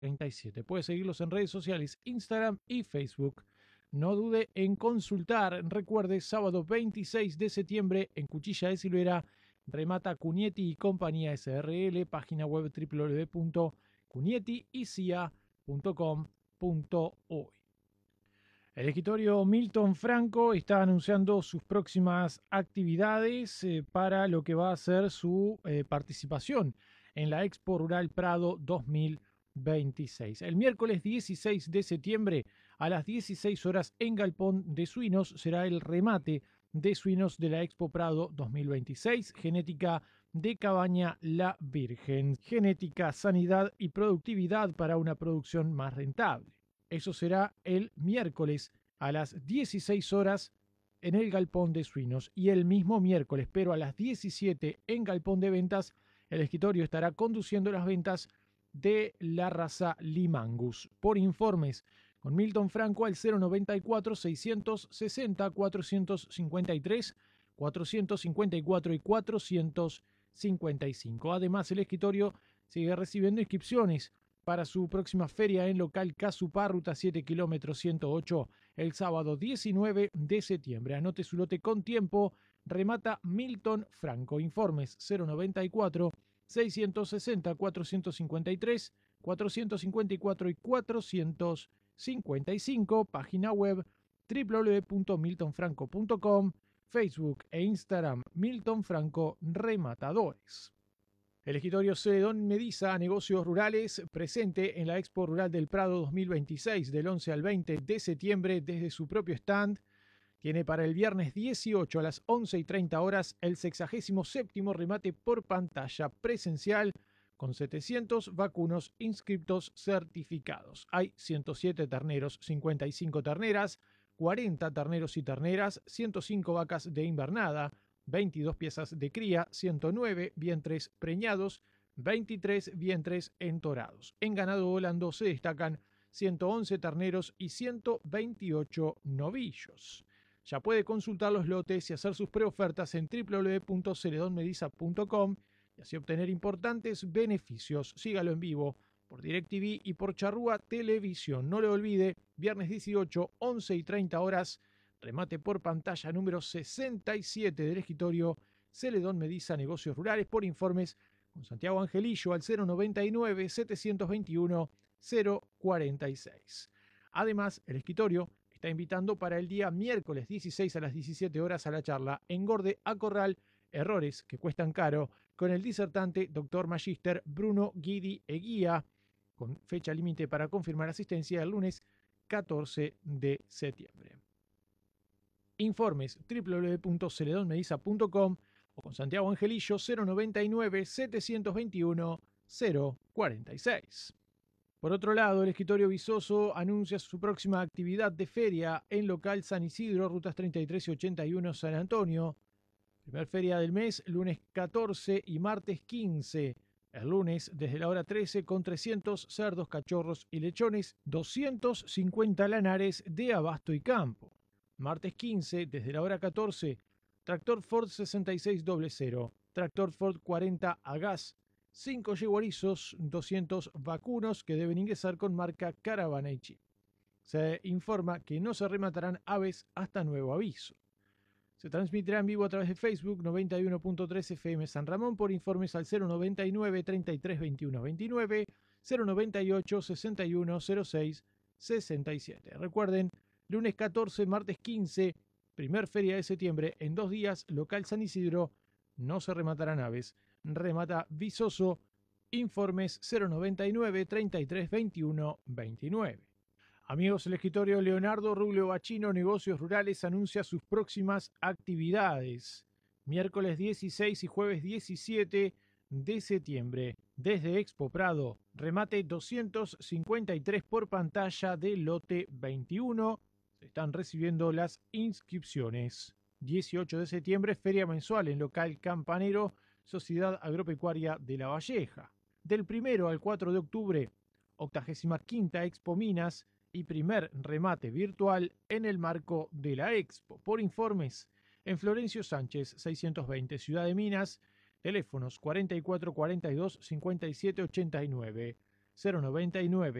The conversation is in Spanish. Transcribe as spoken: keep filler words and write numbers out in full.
treinta y siete. Puede seguirlos en redes sociales, Instagram y Facebook. No dude en consultar. Recuerde, sábado veintiséis de septiembre en Cuchilla de Silvera, remata Cunietti y Compañía S R L, página web w w w punto cunietti y cia punto com punto uy. El escritorio Milton Franco está anunciando sus próximas actividades eh, para lo que va a ser su eh, participación en la Expo Rural Prado dos mil veintiséis. El miércoles dieciséis de septiembre a las dieciséis horas en Galpón de Suinos será el remate de suinos de la Expo Prado dos mil veintiséis, genética de Cabaña La Virgen, genética, sanidad y productividad para una producción más rentable. Eso será el miércoles a las dieciséis horas en el Galpón de Suinos. Y el mismo miércoles, pero a las diecisiete en Galpón de Ventas, el escritorio estará conduciendo las ventas de la raza Limangus. Por informes con Milton Franco al cero noventa y cuatro, seiscientos sesenta, cuatrocientos cincuenta y tres, cuatrocientos cincuenta y cuatro y cuatrocientos cincuenta y cinco. Además, el escritorio sigue recibiendo inscripciones para su próxima feria en local Casupá, ruta siete kilómetros ciento ocho, el sábado diecinueve de septiembre. Anote su lote con tiempo. Remata Milton Franco. Informes cero noventa y cuatro, seiscientos sesenta, cuatrocientos cincuenta y tres, cuatrocientos cincuenta y cuatro y cuatrocientos cincuenta y cinco. Página web w w w punto milton franco punto com, Facebook e Instagram Milton Franco Rematadores. El escritorio Celedón Mediza, negocios rurales, presente en la Expo Rural del Prado dos mil veintiséis del once al veinte de septiembre desde su propio stand. Tiene para el viernes dieciocho a las once y treinta horas el sexagésimo séptimo remate por pantalla presencial con setecientos vacunos inscriptos certificados. Hay ciento siete terneros, cincuenta y cinco terneras, cuarenta terneros y terneras, ciento cinco vacas de invernada, veintidós piezas de cría, ciento nueve vientres preñados, veintitrés vientres entorados. En ganado volando se destacan ciento once terneros y ciento veintiocho novillos. Ya puede consultar los lotes y hacer sus preofertas en w w w punto celedon mediza punto com y así obtener importantes beneficios. Sígalo en vivo por DirecTV y por Charrúa Televisión. No lo olvide, viernes dieciocho, once y treinta horas, remate por pantalla número sesenta y siete del escritorio Celedón Mediza Negocios Rurales. Por informes con Santiago Angelillo al cero noventa y nueve, setecientos veintiuno, cero cuarenta y seis. Además, el escritorio está invitando para el día miércoles dieciséis a las diecisiete horas a la charla Engorde a Corral, errores que cuestan caro, con el disertante doctor Magíster Bruno Guidi Eguía, con fecha límite para confirmar asistencia el lunes catorce de septiembre. Informes w w w punto celedon mediza punto com o con Santiago Angelillo cero noventa y nueve, setecientos veintiuno, cero cuarenta y seis. Por otro lado, el escritorio Visoso anuncia su próxima actividad de feria en local San Isidro, rutas treinta y tres y ochenta y uno San Antonio. Primer feria del mes, lunes catorce y martes quince. El lunes desde la hora trece con trescientos cerdos, cachorros y lechones, doscientos cincuenta lanares de abasto y campo. Martes quince desde la hora catorce, tractor Ford sesenta y seis cero cero, tractor Ford cuarenta a gas, cinco yeguarizos, doscientos vacunos que deben ingresar con marca Caravana y Chip. Se informa que no se rematarán aves hasta nuevo aviso. Se transmitirá en vivo a través de Facebook noventa y uno punto tres F M San Ramón. Por informes al cero noventa y nueve, treinta y tres, veintiuno veintinueve, cero noventa y ocho, sesenta y uno, cero seis, sesenta y siete. Recuerden, lunes catorce, martes quince, primer feria de septiembre, en dos días, local San Isidro, no se rematarán aves. Remata Visoso, informes cero noventa y nueve, treinta y tres, veintiuno veintinueve. Amigos, el escritorio Leonardo Rubio Bachino, Negocios Rurales, anuncia sus próximas actividades. Miércoles dieciséis y jueves diecisiete de septiembre, desde Expo Prado, remate doscientos cincuenta y tres por pantalla de lote veintiuno. Se están recibiendo las inscripciones. dieciocho de septiembre, feria mensual en local Campanero, Sociedad Agropecuaria de La Valleja. Del primero al cuatro de octubre, octagésima quinta Expo Minas y primer remate virtual en el marco de la Expo. Por informes, en Florencio Sánchez seiscientos veinte, Ciudad de Minas, teléfonos cuarenta y cuatro cuarenta y dos, cincuenta y siete ochenta y nueve. cero noventa y nueve.